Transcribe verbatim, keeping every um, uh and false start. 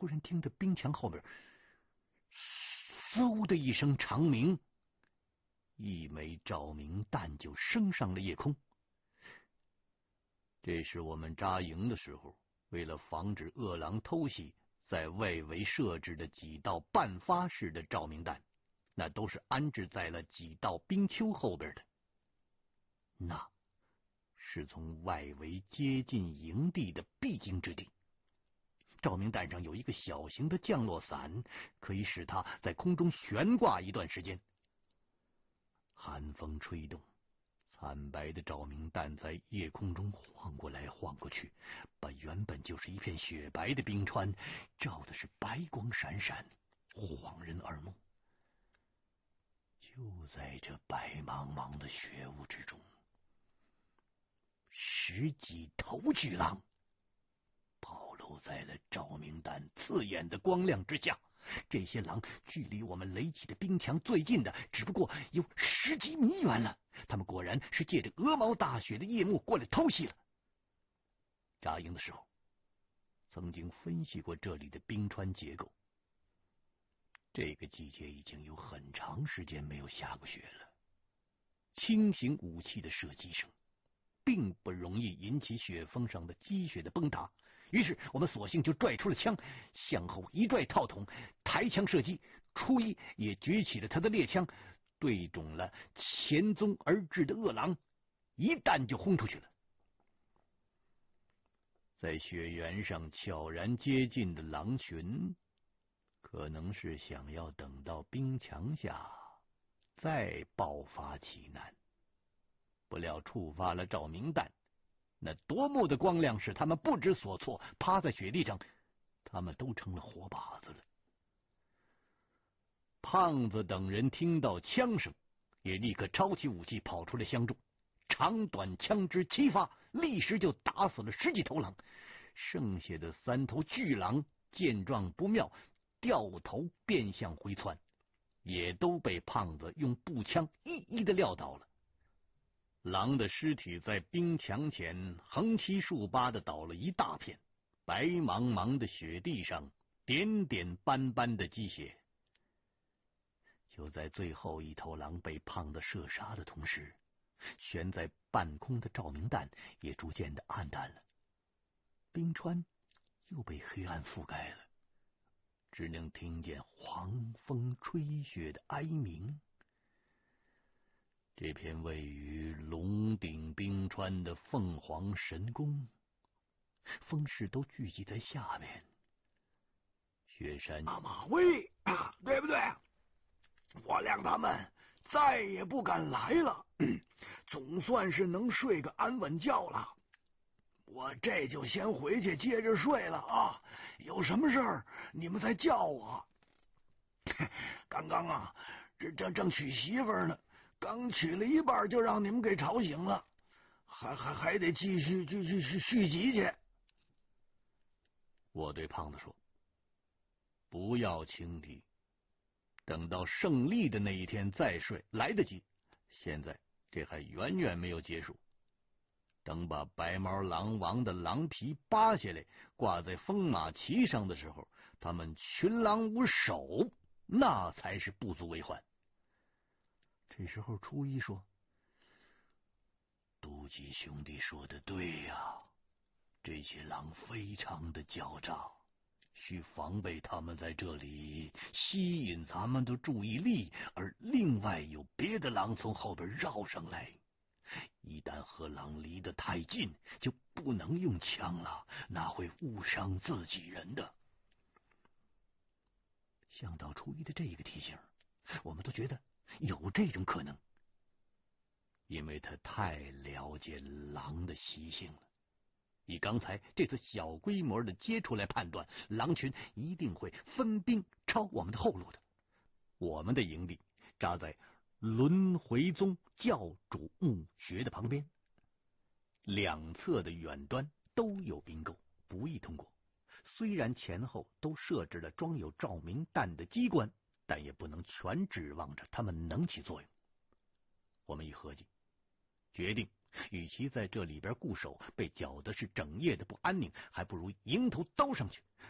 突然听得冰墙后边嗖的一声长鸣，一枚照明弹就升上了夜空。这是我们扎营的时候，为了防止饿狼偷袭，在外围设置的几道半发式的照明弹，那都是安置在了几道冰丘后边的。那是从外围接近营地的必经之地。照明弹上有一个小型的降落伞，可以使它在空中悬挂一段时间。寒风吹动，惨白的照明弹在夜空中晃过来晃过去，把原本就是一片雪白的冰川照的是白光闪闪，晃人耳目。就在这白茫茫的雪雾之中，十几头巨狼暴露在了照明弹刺眼的光亮之下。这些狼距离我们垒起的冰墙最近的只不过有十几米远了，他们果然是借着鹅毛大雪的夜幕过来偷袭了。扎营的时候曾经分析过这里的冰川结构，这个季节已经有很长时间没有下过雪了，轻型武器的射击声并不容易引起雪峰上的积雪的崩塌，于是我们索性就拽出了枪，向后一拽套筒，抬枪射击。初一也举起了他的猎枪，对准了前踪而至的饿狼，一弹就轰出去了。在雪原上悄然接近的狼群，可能是想要等到冰墙下再爆发其难。不料触发了照明弹，那夺目的光亮使他们不知所措，趴在雪地上，他们都成了活靶子了。胖子等人听到枪声，也立刻抄起武器跑出来相助，长短枪支齐发，立时就打死了十几头狼。剩下的三头巨狼见状不妙，掉头变向回窜，也都被胖子用步枪一一的撂倒了。狼的尸体在冰墙前横七竖八的倒了一大片，白茫茫的雪地上点点斑斑的积雪。就在最后一头狼被胖子射杀的同时，悬在半空的照明弹也逐渐的暗淡了，冰川又被黑暗覆盖了，只能听见狂风吹雪的哀鸣。这片位于龙顶冰川的凤凰神宫，风势都聚集在下面。雪山大马威，对不对？我谅他们再也不敢来了，总算是能睡个安稳觉了。我这就先回去接着睡了啊！有什么事儿你们再叫我。刚刚啊，这正正娶媳妇呢。刚取了一半就让你们给吵醒了，还还还得继续继续续续集去。 我对胖子说：“不要轻敌，等到胜利的那一天再睡，来得及。现在这还远远没有结束。等把白毛狼王的狼皮扒下来，挂在风马旗上的时候，他们群狼无首，那才是不足为患。”这时候初一说：“杜吉兄弟说的对呀、啊，这些狼非常的狡诈，需防备他们在这里吸引咱们的注意力，而另外有别的狼从后边绕上来。一旦和狼离得太近，就不能用枪了，那会误伤自己人的。”想到初一的这个提醒，我们都觉得有这种可能，因为他太了解狼的习性了。以刚才这次小规模的接触来判断，狼群一定会分兵抄我们的后路的。我们的营地扎在轮回宗教主墓穴的旁边，两侧的远端都有兵沟，不易通过。虽然前后都设置了装有照明弹的机关，但也不能全指望着他们能起作用。我们一合计，决定与其在这里边固守，被搅的是整夜的不安宁，还不如迎头刀上去，